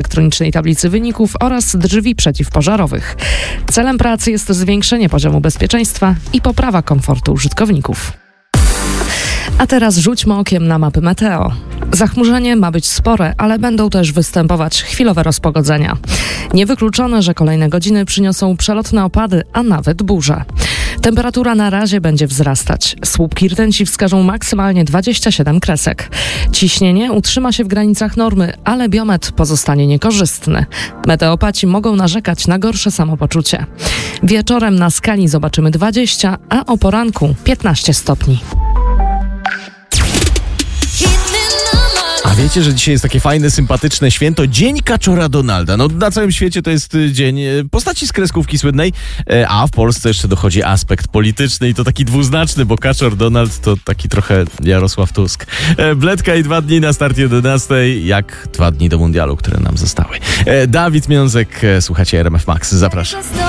elektronicznej tablicy wyników oraz drzwi przeciwpożarowych. Celem pracy jest zwiększenie poziomu bezpieczeństwa i poprawa komfortu użytkowników. A teraz rzućmy okiem na mapy meteo. Zachmurzenie ma być spore, ale będą też występować chwilowe rozpogodzenia. Niewykluczone, że kolejne godziny przyniosą przelotne opady, a nawet burze. Temperatura na razie będzie wzrastać. Słupki rtęci wskażą maksymalnie 27 kresek. Ciśnienie utrzyma się w granicach normy, ale biometr pozostanie niekorzystny. Meteopaci mogą narzekać na gorsze samopoczucie. Wieczorem na skali zobaczymy 20, a o poranku 15 stopni. A wiecie, że dzisiaj jest takie fajne, sympatyczne święto, Dzień Kaczora Donalda. No na całym świecie to jest dzień postaci z kreskówki słynnej, a w Polsce jeszcze dochodzi aspekt polityczny i to taki dwuznaczny, bo Kaczor Donald to taki trochę Jarosław Tusk. Bledka i 2 dni na start 11, jak 2 dni do mundialu, które nam zostały. Dawid Miązek, słuchacie RMF Max, zapraszam.